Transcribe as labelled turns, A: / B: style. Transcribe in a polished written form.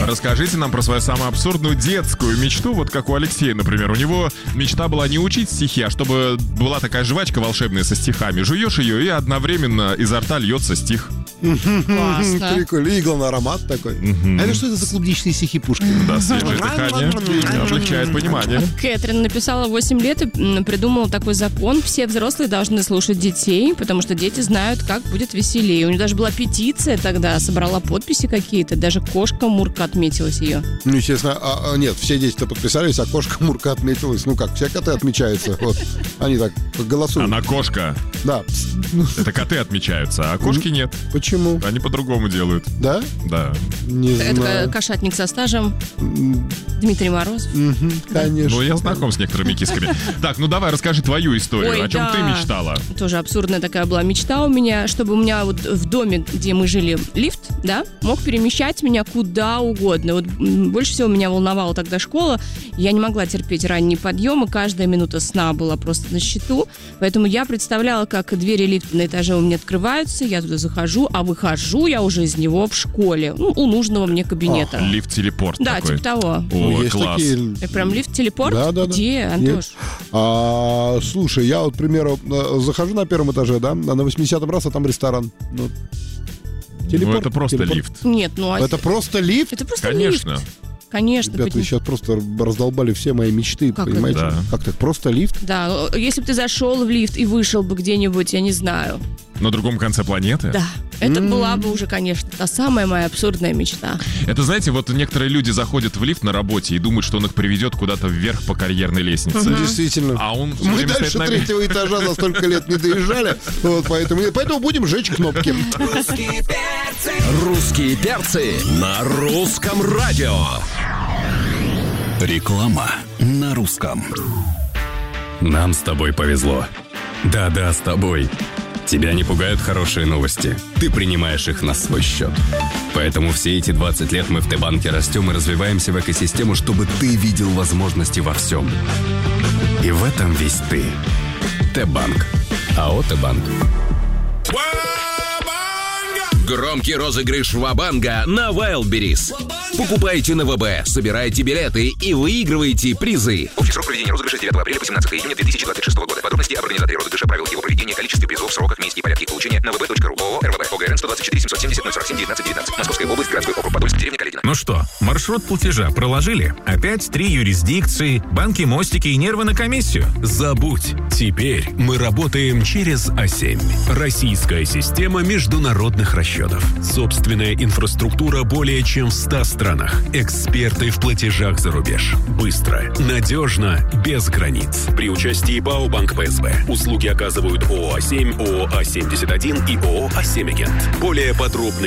A: Расскажите нам про свою самую абсурдную детскую мечту, вот как у Алексея, например. У него мечта была не учить стихи, а чтобы была такая жвачка волшебная со стихами. Жуешь ее, и одновременно изо рта льется стих.
B: Классно.
C: Прикольно. Игловый аромат такой.
B: А это что это за клубничные стихи Пушкина?
A: Да, свежее дыхание облегчает понимание.
B: Кэтрин написала 8 лет и придумала такой закон. Все взрослые должны слушать детей, потому что дети знают, как будет веселее. У нее даже была петиция тогда, собрала подписи какие-то. Даже кошка Мурка отметилась ее.
C: Ну, естественно, нет, все дети-то подписались, а кошка Мурка отметилась. Ну как, все коты отмечаются. Вот. Они так голосуют.
A: Она кошка.
C: Да.
A: Это коты отмечаются, а кошки нет.
C: Почему?
A: Они по-другому делают.
C: Да?
A: Да.
C: Не знаю.
B: Это кошатник со стажем. Дмитрий Морозов.
C: Конечно.
A: Ну, я знаком с некоторыми кисками. Так, ну давай, расскажи твою историю.
B: Ой,
A: о чем
B: да.
A: ты мечтала?
B: Тоже абсурдная такая была мечта у меня, чтобы у меня вот в доме, где мы жили, лифт, да, мог перемещать меня куда угодно. Вот больше всего меня волновала тогда школа. Я не могла терпеть ранние подъемы, каждая минута сна была просто на счету. Поэтому я представляла, как двери лифта на этаже у меня открываются, я туда захожу, а выхожу я уже из него в школе, у нужного мне кабинета.
A: Лифт-телепорт
B: Да,
A: такой.
B: типа того.
A: О,
C: есть
A: класс.
C: такие.
B: Так прям лифт-телепорт?
C: Да.
B: Где, Антош?
C: Слушай, я вот, к примеру, захожу на первом этаже, да, а на 80-м раз, а там ресторан. Ну,
A: Ну, это просто лифт.
B: Нет,
C: Это просто лифт?
B: это просто
A: Конечно.
B: лифт. Конечно.
C: Ребята, вы сейчас просто раздолбали все мои мечты,
B: Как
C: понимаете?
A: это? Да.
C: Как так? Просто лифт?
B: Да, если бы ты зашел в лифт и вышел бы где-нибудь, я не знаю.
A: На другом конце планеты?
B: Да, это была бы уже, конечно, та самая моя абсурдная мечта.
A: Это, знаете, вот некоторые люди заходят в лифт на работе и думают, что он их приведет куда-то вверх по карьерной лестнице.
C: Действительно.
A: А он всё
C: Мы
A: время
C: дальше
A: стоит на месте.
C: третьего этажа за столько лет не доезжали, вот, поэтому будем жечь кнопки.
D: Русские перцы на русском радио. Реклама на русском.
E: Нам с тобой повезло. Да-да, с тобой. Тебя не пугают хорошие новости. Ты принимаешь их на свой счет. Поэтому все эти 20 лет мы в Т-банке растем и развиваемся в экосистему, чтобы ты видел возможности во всем. И в этом весь ты. Т-банк. АО Т-банк.
D: Громкий розыгрыш Ва-банга на Wildberries. Покупайте на ВБ, собирайте билеты и выигрывайте призы.
F: Общий срок проведения розыгрыша с 9 апреля по 17 июня 2026 года. Подробности об организаторе розыгрыша, правилах его проведения, количестве призов, сроках, месте и порядке их получения на vb.ru. ООО РВБ ОГРН 124 770 047 19 19. Московская область, городской округ Подольск, деревня Каледино.
G: Ну что, маршрут платежа проложили? Опять 3 юрисдикции, банки, мостики и нервы на комиссию?
E: Забудь. Теперь мы работаем через А7. Российская система международных расчетов. Собственная инфраструктура более чем в 100 странах. Эксперты в платежах за рубеж. Быстро, надежно, без границ. При участии ПАО «Банк ПСБ». Услуги оказывают ООО А7, ООО А71 и ООО А7 Агент. Более подробно